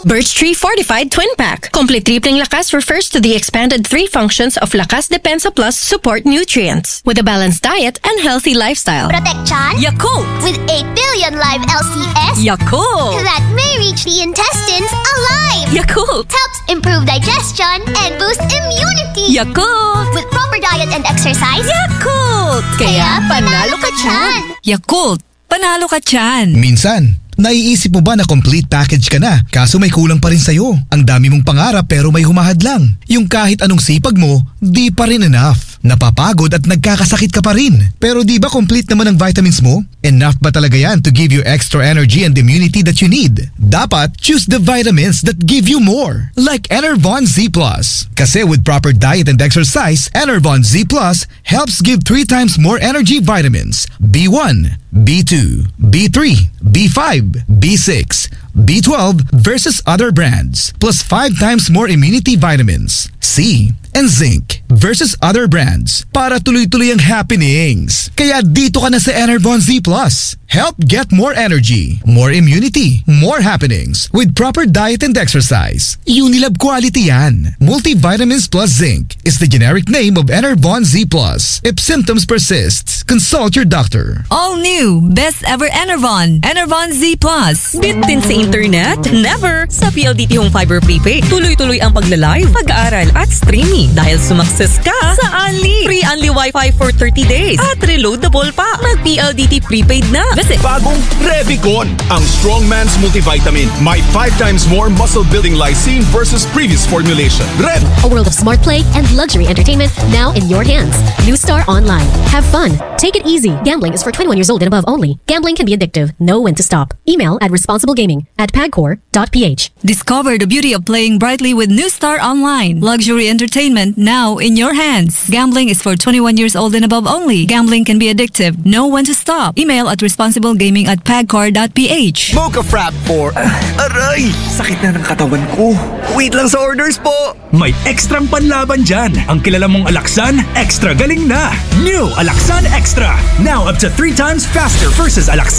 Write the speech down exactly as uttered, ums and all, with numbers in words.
Birch Tree Fortified Twin Pack. Complete tripling lakas refers to the expanded three functions of Lakas Depensa Plus support nutrients with a balanced diet and healthy lifestyle. Protection Yakult with eight billion live L C S Yakult that may reach the intestines alive. Yakult Helps improve digestion and boost immunity. Yakult With proper diet and exercise. Yakult Kaya panalo ka dyan. Yakult, panalo ka dyan. Minsan, naiisip mo ba na complete package ka na kaso may kulang pa rin sa'yo? Ang dami mong pangarap pero may humahad lang. Yung kahit anong sipag mo, di pa rin enough. Napapagod at nagkakasakit ka pa rin. Pero di ba complete naman ang vitamins mo? Enough ba talaga yan to give you extra energy and immunity that you need? Dapat choose the vitamins that give you more. Like Enervon Z Plus. Kasi with proper diet and exercise, Enervon Z Plus helps give three times more energy vitamins. B one, B two, B three, B five, B six, B twelve versus other brands, plus five times more immunity vitamins, C, and zinc versus other brands para tuloy-tuloy ang happenings. Kaya dito ka na sa Enervon Z Plus. Help get more energy, more immunity, more happenings with proper diet and exercise. Unilab quality yan. Multivitamins plus zinc is the generic name of Enervon Z Plus. If symptoms persist, consult your doctor. All new, best ever Enervon. Enervon Z Plus. Bitin sa internet? Never! Sa P L D T Home Fiber Prepaid, tuloy-tuloy ang pagla-live, pag-aaral at streaming dahil sumakses ka sa Unli. Free Unli Wi-Fi for thirty days at reloadable pa. Mag-P L D T Prepaid na. Visit Bagong Revicon, ang Strongman's multivitamin. May five times more muscle-building lysine versus previous formulation. Rev! A world of smart play and luxury entertainment now in your hands. New Star Online. Have fun. Take it easy. Gambling is for twenty-one years old and above only. Gambling can be addictive. Know when to stop. Email at responsiblegaming at pagcor dot p h. Discover the beauty of playing brightly with New Star Online. Luxury entertainment now in your hands. Gambling is for twenty-one years old and above only. Gambling can be addictive. Know when to stop. Email at responsiblegaming at pagcor dot p h. Mocha Frap for... Uh, aray! Sakit na ng katawan ko. Wait lang sa orders po. May ekstrang panlaban dyan. Ang kilala mong Alaksan, extra galing na. New Alaksan Extra. Now up to three times faster versus Alaksan.